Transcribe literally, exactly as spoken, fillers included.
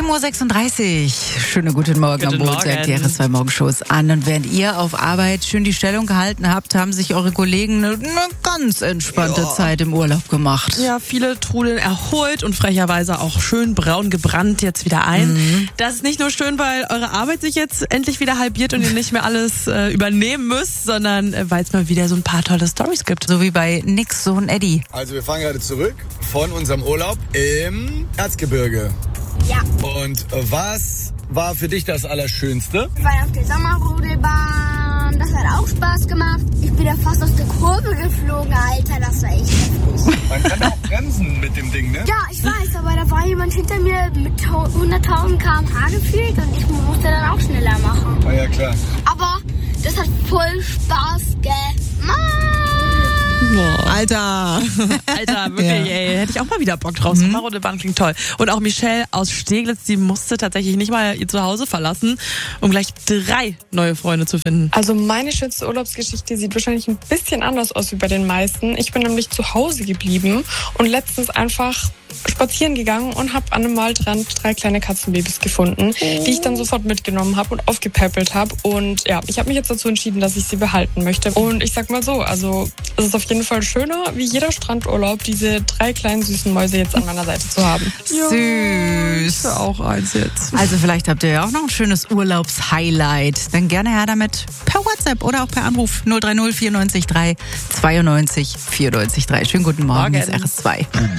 sieben Uhr sechsunddreißig. Schönen guten Morgen Guten am Montag. Morgen. Die R S zwei Morgenshows an. Und während ihr auf Arbeit schön die Stellung gehalten habt, haben sich eure Kollegen eine, eine ganz entspannte Ja. Zeit im Urlaub gemacht. Ja, viele trudeln erholt und frecherweise auch schön braun gebrannt jetzt wieder ein. Mhm. Das ist nicht nur schön, weil eure Arbeit sich jetzt endlich wieder halbiert und ihr nicht mehr alles äh, übernehmen müsst, sondern äh, weil es mal wieder so ein paar tolle Storys gibt. So wie bei Nicks Sohn Eddie. Also wir fahren gerade zurück von unserem Urlaub im Erzgebirge. Ja, Und was war für dich das Allerschönste? wir waren auf der Sommerrodelbahn. Das hat auch Spaß gemacht. Ich bin ja fast aus der Kurve geflogen, Alter. Das war echt heftig. Man kann auch bremsen mit dem Ding, ne? Ja, ich weiß, aber da war jemand hinter mir mit hunderttausend Kilometer pro Stunde gefühlt und ich musste dann auch schneller machen. Ah ja, klar. Aber das hat voll Spaß gemacht. Alter! Alter, wirklich, Ja. ey, hätte ich auch mal wieder Bock drauf. Mhm. Sommerrodelbahn klingt toll. Und auch Michelle aus Steglitz, die musste tatsächlich nicht mal ihr Zuhause verlassen, um gleich drei neue Freunde zu finden. Also meine schönste Urlaubsgeschichte sieht wahrscheinlich ein bisschen anders aus wie bei den meisten. Ich bin nämlich zu Hause geblieben und letztens einfach spazieren gegangen und habe an einem Waldrand drei kleine Katzenbabys gefunden, die ich dann sofort mitgenommen habe und aufgepäppelt habe. Und ja, ich habe mich jetzt dazu entschieden, dass ich sie behalten möchte. Und ich sag mal so, also es ist auf jeden Fall schöner, wie jeder Strandurlaub, diese drei kleinen süßen Mäuse jetzt an meiner Seite zu haben. Süß. Auch eins jetzt. Also vielleicht habt ihr ja auch noch ein schönes Urlaubshighlight. Dann gerne her damit per WhatsApp oder auch per Anruf null drei null vierundneunzig drei zweiundneunzig vierundneunzig drei. Schönen guten Morgen, Morgen. das ist R S zwei.